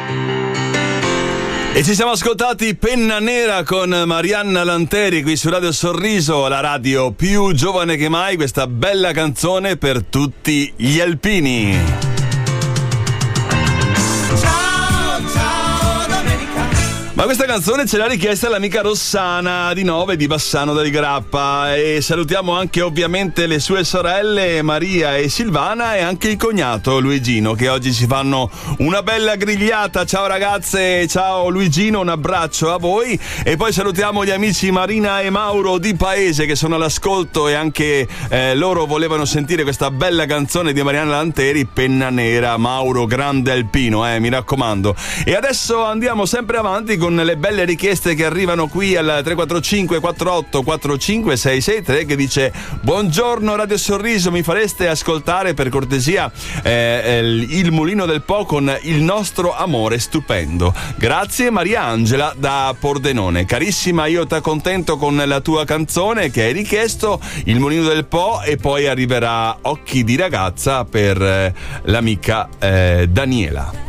E ci siamo ascoltati Penna Nera con Marianna Lanteri qui su Radio Sorriso, la radio più giovane che mai, questa bella canzone per tutti gli alpini. Ma questa canzone ce l'ha richiesta l'amica Rossana di Nove di Bassano del Grappa, e salutiamo anche ovviamente le sue sorelle Maria e Silvana e anche il cognato Luigino, che oggi ci fanno una bella grigliata. Ciao ragazze, ciao Luigino, un abbraccio a voi. E poi salutiamo gli amici Marina e Mauro di Paese che sono all'ascolto, e anche loro volevano sentire questa bella canzone di Marianna Lanteri, Penna Nera. Mauro, grande alpino, mi raccomando. E adesso andiamo sempre avanti con le belle richieste che arrivano qui al 345 48 45 663, che dice: buongiorno Radio Sorriso, mi fareste ascoltare per cortesia il Mulino del Po con Il nostro amore stupendo. Grazie, Maria Angela da Pordenone. Carissima, io t'accontento con la tua canzone che hai richiesto, Il Mulino del Po, e poi arriverà Occhi di ragazza per l'amica Daniela.